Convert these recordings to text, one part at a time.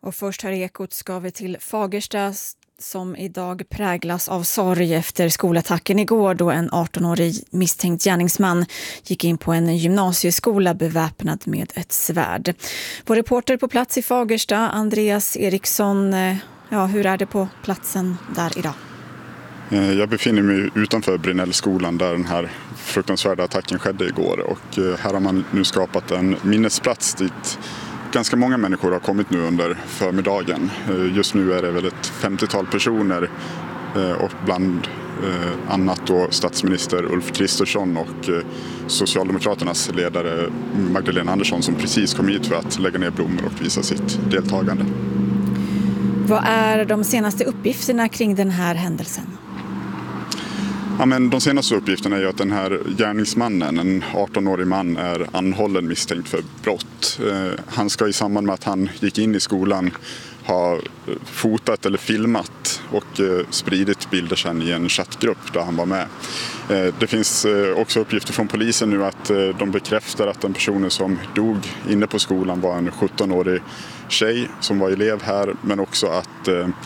Och först här i Ekot ska vi till Fagersta som idag präglas av sorg efter skolattacken igår då en 18-årig misstänkt gärningsman gick in på en gymnasieskola beväpnad med ett svärd. Vår reporter på plats i Fagersta, Andreas Eriksson, hur är det på platsen där idag? Jag befinner mig utanför Brinellskolan där den här fruktansvärda attacken skedde igår och här har man nu skapat en minnesplats dit ganska många människor har kommit nu under förmiddagen. Just nu är det väl ett 50-tal personer och bland annat då statsminister Ulf Kristersson och Socialdemokraternas ledare Magdalena Andersson som precis kom hit för att lägga ner blommor och visa sitt deltagande. Vad är de senaste uppgifterna kring den här händelsen? Ja, men de senaste uppgifterna är ju att den här gärningsmannen, en 18-årig man, är anhållen misstänkt för brott. Han ska i samband med att han gick in i skolan ha fotat eller filmat och spridit bilder sedan i en chattgrupp där han var med. Det finns också uppgifter från polisen nu att de bekräftar att den personen som dog inne på skolan var en 17-årig tjej som var elev här, men också att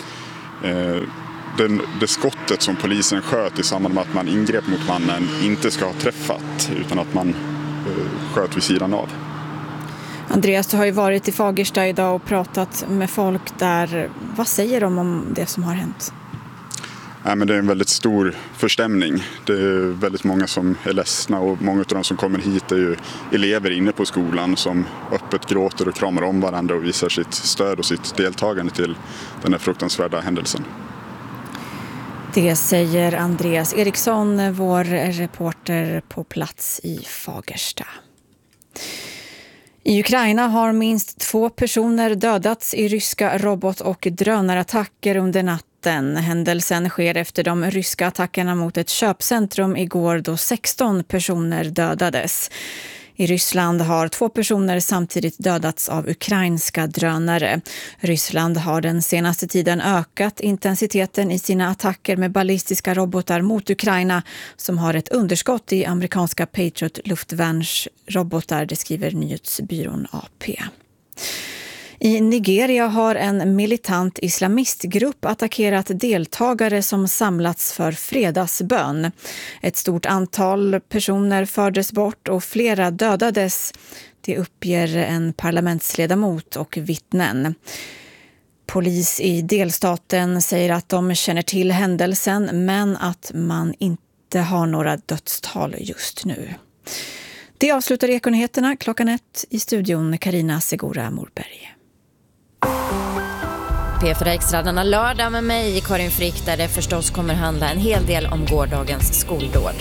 det skottet som polisen sköt i samband med att man ingrep mot mannen inte ska ha träffat utan att man sköt vid sidan av. Andreas, du har ju varit i Fagersta idag och pratat med folk där. Vad säger de om det som har hänt? Men det är en väldigt stor förstämning. Det är väldigt många som är ledsna och många av de som kommer hit är ju elever inne på skolan som öppet gråter och kramar om varandra och visar sitt stöd och sitt deltagande till den här fruktansvärda händelsen. Det säger Andreas Eriksson, vår reporter på plats i Fagersta. I Ukraina har minst 2 personer dödats i ryska robot- och drönarattacker under natten. Händelsen sker efter de ryska attackerna mot ett köpcentrum igår då 16 personer dödades. I Ryssland har 2 personer samtidigt dödats av ukrainska drönare. Ryssland har den senaste tiden ökat intensiteten i sina attacker med ballistiska robotar mot Ukraina som har ett underskott i amerikanska Patriot-luftvärnsrobotar, det skriver nyhetsbyrån AP. I Nigeria har en militant islamistgrupp attackerat deltagare som samlats för fredagsbön. Ett stort antal personer fördes bort och flera dödades. Det uppger en parlamentsledamot och vittnen. Polis i delstaten säger att de känner till händelsen men att man inte har några dödstal just nu. Det avslutar Ekonyheterna 1:00 i studion Carina Segura Morberg. P4 Extra denna lördag med mig, Karin Frick, där det förstås kommer handla en hel del om gårdagens skoldåd.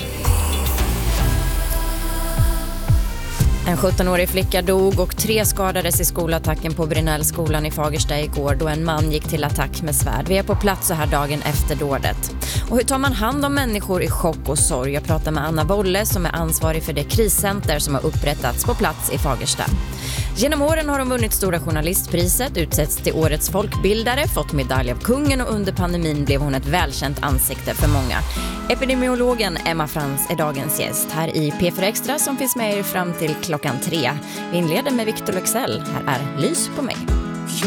En 17-årig flicka dog och 3 skadades i skolattacken på Brinellskolan i Fagersta igår då en man gick till attack med svärd. Vi är på plats så här dagen efter dådet. Och hur tar man hand om människor i chock och sorg? Jag pratar med Anna Bolle som är ansvarig för det kriscenter som har upprättats på plats i Fagersta. Genom åren har hon vunnit Stora journalistpriset, utsetts till årets folkbildare, fått medalj av kungen och under pandemin blev hon ett välkänt ansikte för många. Epidemiologen Emma Frans är dagens gäst här i P4 Extra som finns med er fram till 3:00. Vi inleder med Victor Lexell. Här är Lys på mig.